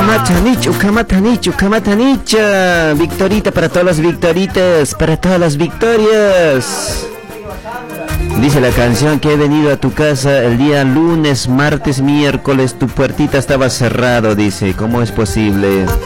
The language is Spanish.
Ucamatanich. Victorita para todas las victoritas, para todas las victorias. Dice la canción que he venido a tu casa el día lunes, martes, miércoles, tu puertita estaba cerrado, dice. ¿Cómo es posible?